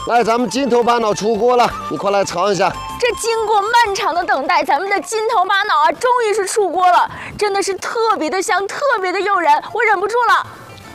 来，咱们金头巴脑出锅了，你快来尝一下。 这经过漫长的等待，咱们的金头巴脑啊，终于是出锅了，真的是特别的香，特别的诱人，我忍不住了。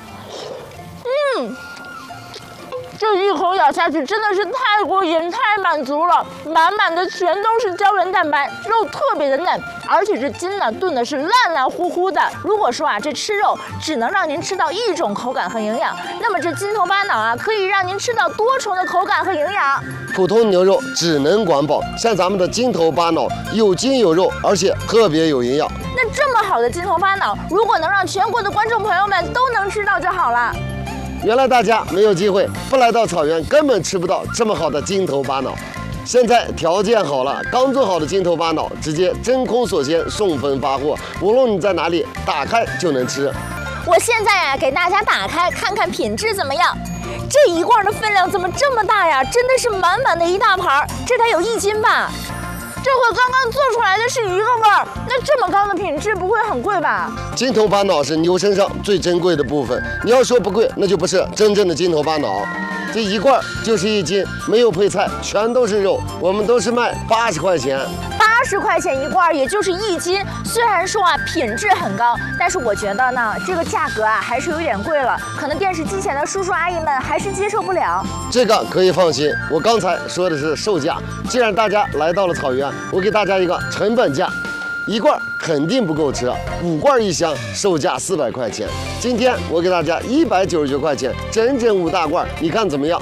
这一口咬下去真的是太过瘾、太满足了，满满的全都是胶原蛋白，肉特别的嫩，而且这筋呢炖的是烂烂乎乎的。如果说啊这吃肉只能让您吃到一种口感和营养，那么这金头巴脑啊可以让您吃到多重的口感和营养。 普通牛肉只能管饱，像咱们的金头巴脑有筋有肉，而且特别有营养。 那这么好的金头巴脑，如果能让全国的观众朋友们都能吃到就好了。 原来大家没有机会，不来到草原根本吃不到这么好的金头巴脑。现在条件好了，刚做好的金头巴脑直接真空锁鲜，送分发货，无论你在哪里，打开就能吃。 我现在呀给大家打开看看品质怎么样。这一罐的分量怎么这么大呀？真的是满满的一大盘，这得有1斤吧？这回刚刚做出来的是1个味儿，那这么高的品质不会很贵吧？ 金头巴脑是牛身上最珍贵的部分，你要说不贵，那就不是真正的金头巴脑。这一罐就是1斤，没有配菜，全都是肉，我们都是卖80块钱。 80块钱一罐，也就是1斤。虽然说啊品质很高，但是我觉得呢这个价格啊还是有点贵了，可能电视机前的叔叔阿姨们还是接受不了。 这个可以放心，我刚才说的是售价。既然大家来到了草原，我给大家一个成本价，一罐肯定不够吃，5罐1箱，售价400块钱。今天我给大家199块钱，整整5大罐，你看怎么样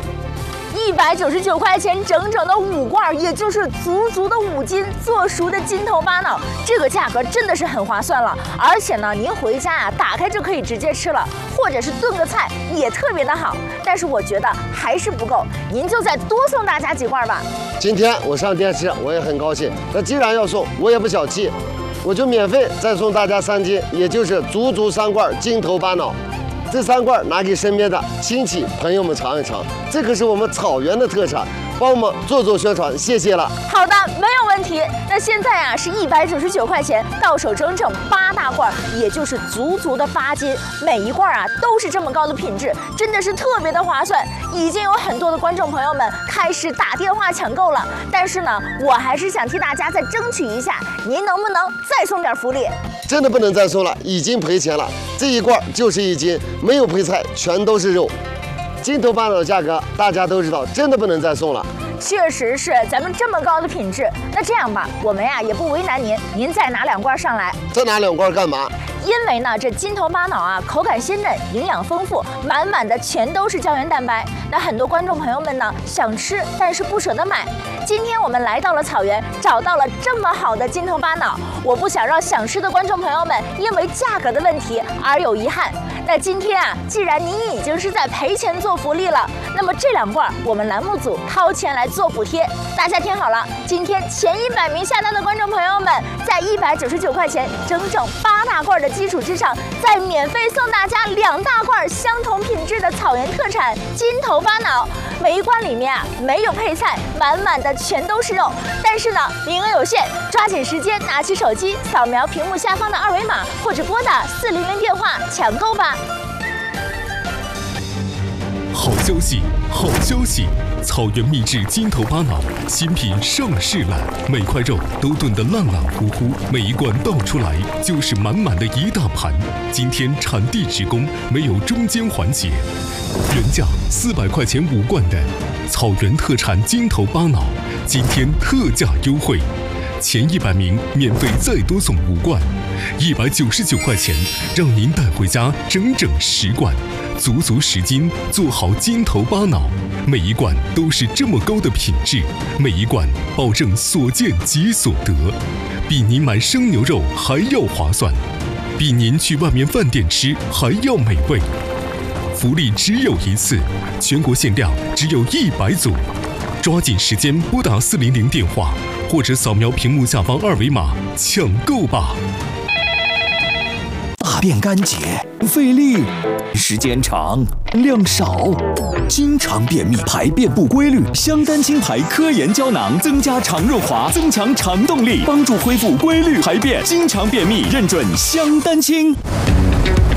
？199块钱，整整的5罐，也就是足足的5斤做熟的金头巴脑，这个价格真的是很划算了。而且呢，您回家啊，打开就可以直接吃了，或者是炖个菜也特别的好。但是我觉得还是不够，您就再多送大家几罐吧。 今天我上电视，我也很高兴。那既然要送，我也不小气，我就免费再送大家3斤，也就是足足3罐金头巴脑。这3罐拿给身边的亲戚朋友们尝一尝，这可是我们草原的特产，帮我们做宣传，谢谢了。 好的，没有问题。那现在啊是199块钱，到手整整8大罐，也就是足足的8斤，每一罐啊都是这么高的品质，真的是特别的划算。已经有很多的观众朋友们开始打电话抢购了，但是呢，我还是想替大家再争取一下，您能不能再送点福利？ 真的不能再送了，已经赔钱了。这一罐就是1斤，没有配菜，全都是肉。金头巴脑的价格大家都知道，真的不能再送了。 确实是，咱们这么高的品质，那这样吧，我们呀也不为难您，您再拿2罐上来。 再拿2罐干嘛？ 因为呢，这金头巴脑啊，口感鲜嫩，营养丰富，满满的全都是胶原蛋白。那很多观众朋友们呢想吃，但是不舍得买。今天我们来到了草原，找到了这么好的金头巴脑，我不想让想吃的观众朋友们因为价格的问题而有遗憾。那今天啊，既然您已经是在赔钱做福利了，那么这2罐我们栏目组掏钱来做补贴。大家听好了，今天前100名下单的观众朋友们，在199块钱整整8大罐的基础之上，再免费送大家2大罐相同品质的草原特产金头巴脑。每一罐里面啊没有配菜，满满的全都是肉。但是呢，名额有限，抓紧时间拿起手机扫描屏幕下方的2维码，或者拨打400电话抢购吧。 好消息，好消息！草原秘制金头巴脑新品上市了，每块肉都炖得烂烂乎乎，每一罐倒出来就是满满的一大盘。今天产地直供，没有中间环节。原价400块钱5罐的草原特产金头巴脑，今天特价优惠，前100名免费再多送5罐，199块钱，让您带回家整整10罐。足足10斤，做好金头巴脑，每一罐都是这么高的品质，每一罐保证所见即所得，比您买生牛肉还要划算，比您去外面饭店吃还要美味。福利只有一次，全国限量只有100组，抓紧时间拨打400电话，或者扫描屏幕下方2维码抢购吧。 大便干结，费力，时间长，量少，经常便秘，排便不规律。香丹清排科研胶囊增加肠润滑，增强肠动力，帮助恢复规律排便。经常便秘，认准香丹清。